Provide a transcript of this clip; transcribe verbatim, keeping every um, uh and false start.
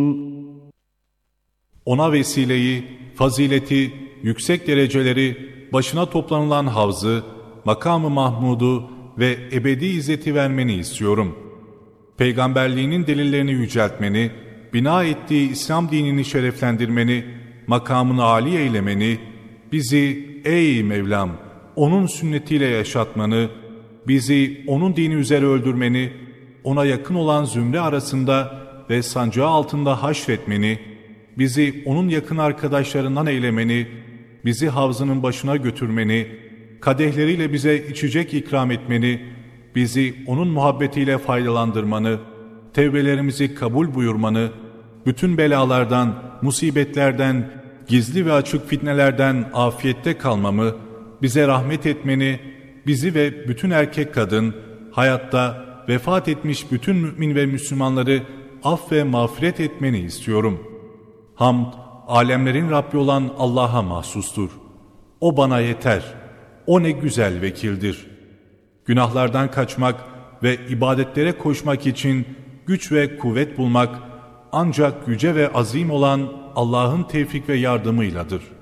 Ona vesileyi, fazileti, yüksek dereceleri, başına toplanılan havzı, makamı Mahmud'u ve ebedi izzeti vermeni istiyorum. Peygamberliğinin delillerini yüceltmeni, bina ettiği İslam dinini şereflendirmeni, makamını âli eylemeni, bizi ey Mevlam, onun sünnetiyle yaşatmanı, bizi onun dini üzere öldürmeni, ona yakın olan zümre arasında ve sancağı altında haşretmeni, bizi onun yakın arkadaşlarından eylemeni, bizi havzının başına götürmeni, kadehleriyle bize içecek ikram etmeni, bizi onun muhabbetiyle faydalandırmanı, tevbelerimizi kabul buyurmanı, bütün belalardan, musibetlerden, gizli ve açık fitnelerden afiyette kalmamı, bize rahmet etmeni, bizi ve bütün erkek kadın, hayatta vefat etmiş bütün mümin ve Müslümanları af ve mağfiret etmeni istiyorum. Hamd, alemlerin Rabbi olan Allah'a mahsustur. O bana yeter. O ne güzel vekildir. Günahlardan kaçmak ve ibadetlere koşmak için güç ve kuvvet bulmak ancak yüce ve azim olan Allah'ın tevfik ve yardımıyladır.